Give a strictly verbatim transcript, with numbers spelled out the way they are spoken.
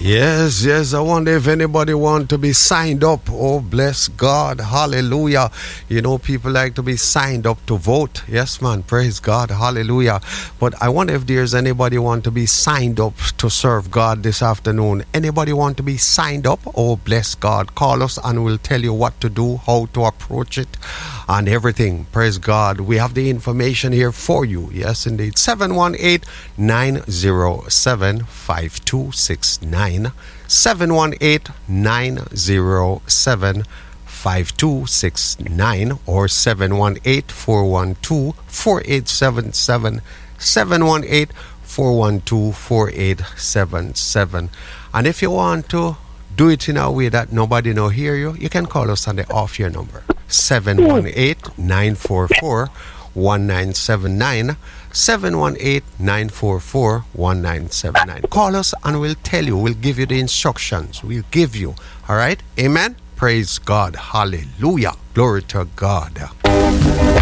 Yes, yes. I wonder if anybody want to be signed up. Oh, bless God. Hallelujah. You know, people like to be signed up to vote. Yes, man. Praise God. Hallelujah. But I wonder if there's anybody want to be signed up to serve God this afternoon. Anybody want to be signed up? Oh, bless God. Call us and we'll tell you what to do, how to approach it, and everything. Praise God. We have the information here for you. Yes, indeed. seven one eight, nine zero seven, five two six nine. seven one eight, nine zero seven, five two six nine or seven one eight, four one two, four eight seven seven, seven one eight, four one two, four eight seven seven. And if you want to do it in a way that nobody know hear you, you can call us on the off your number seven one eight, nine four four, one nine seven nine, seven one eight, nine four four, one nine seven nine. Call us and we'll tell you, we'll give you the instructions, we'll give you. All right? Amen? Praise God. Hallelujah. Glory to God.